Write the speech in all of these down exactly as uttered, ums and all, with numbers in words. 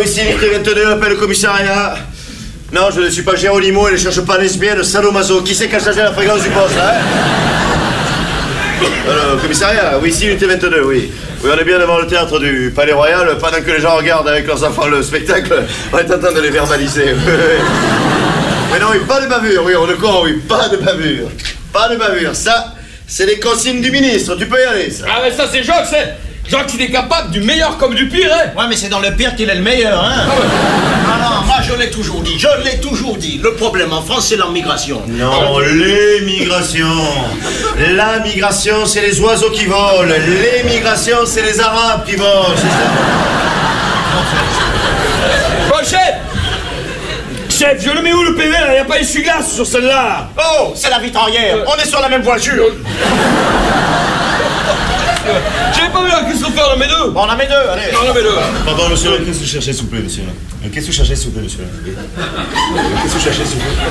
ici, unité vingt-deux, appelle le commissariat. Non, je ne suis pas Géronimo et ne cherche pas lesbienne, sadomaso. Qui c'est qui a chargé la fréquence du poste, hein? Alors, commissariat, oui, ici, unité vingt-deux, oui. Oui, on est bien devant le théâtre du Palais Royal. Pendant que les gens regardent avec leurs enfants le spectacle, on est en train de les verbaliser. Mais non, oui, pas de bavure, oui, on le croit, oui, pas de bavure. Pas de bavure, ça, c'est les consignes du ministre, tu peux y aller, ça. Ah, mais ça, c'est Jacques, c'est... Jacques, il est capable du meilleur comme du pire, hein. Ouais, mais c'est dans le pire qu'il est le meilleur, hein. Ah ouais. Ah non, moi, je l'ai toujours dit, je l'ai toujours dit. Le problème en France, c'est l'immigration. Non, l'émigration. La migration, c'est les oiseaux qui volent. L'émigration, c'est les Arabes qui volent, c'est ça. Bon, chef. Chef, je le mets où le P V, là? Il n'y a pas essuie-glace sur celle-là. Oh, c'est la vitrarière. On est sur la même voiture. J'avais pas vu la qu'est-ce qu'on fait, on en met deux. Bon, on en met deux, allez. On en met deux. Pardon, monsieur, qu'est-ce que vous cherchez, s'il vous plaît, monsieur? Qu'est-ce que vous cherchez, s'il vous plaît, monsieur? Qu'est-ce que vous cherchez, s'il vous plaît?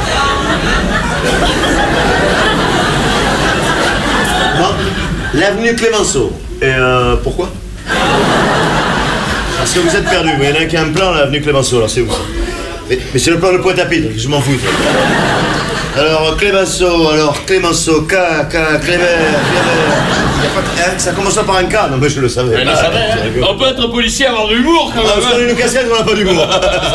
Non, l'avenue Clémenceau. Et euh, pourquoi? Parce que vous êtes perdu. Il y en a un qui a un plan, l'avenue Clémenceau, alors c'est où ça? Mais, mais c'est le plan de Pointe-à-Pitre, je m'en fous. Alors, Clémenceau, alors, Clémenceau, K, K, Clémer, Clémer. Hein, ça commence par un K, non mais je le savais. Elle le savait, hein. On peut être policier et avoir de l'humour quand même. Ah, parce qu'on a une casquette, on n'a pas d'humour.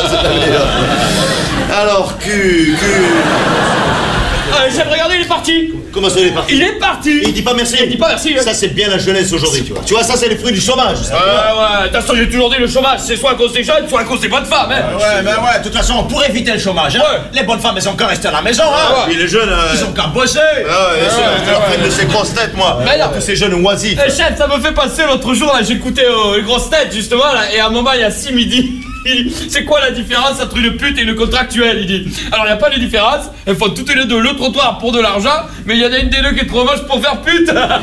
Alors, Q, Q... Ah, chef, regardez, il est parti. Comment ça, il est parti? Il est parti. Il dit pas merci. Il dit pas merci. Hein. Ça, c'est bien la jeunesse aujourd'hui, tu vois. Tu vois, ça, c'est les fruits du chômage. Ça, ouais, ouais, attention, j'ai toujours dit le chômage, c'est soit à cause des jeunes, soit à cause des bonnes femmes, hein. Ouais, ben ouais, de toute façon, pour éviter le chômage, hein, ouais. Les bonnes femmes, elles ont qu'à rester à la maison, hein. Puis les jeunes... Euh... Ils ont qu'à bosser. Ah ouais, bien sûr, je leur fais de ces grosses têtes, moi. Mais non. Tous ces jeunes oisifs. Eh, chef, ça me fait passer l'autre jour, là, j'écoutais euh, les grosses têtes, justement, là, et à un moment, il y a six midi. C'est quoi la différence entre une pute et une contractuelle? Il dit. Alors, il n'y a pas de différence, elles font toutes les deux le trottoir pour de l'argent, mais il y en a une des deux qui est trop moche pour faire pute. Ah,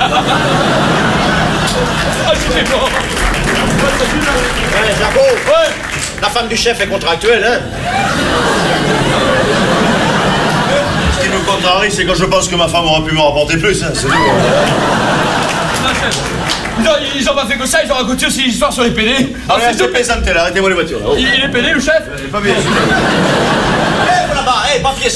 c'était bon. Ouais, Jaco. Ouais. La femme du chef est contractuelle, hein. Ce qui me contrarie, c'est quand je pense que ma femme aura pu me rapporter plus, hein, c'est tout. Non, chef. Non, ils ont pas fait que ça, ils ont raconté aussi l'histoire sur les P D. Alors, c'est plaisanter là, arrêtez-moi les voitures là. Il, il est P D, le chef? Pas bien.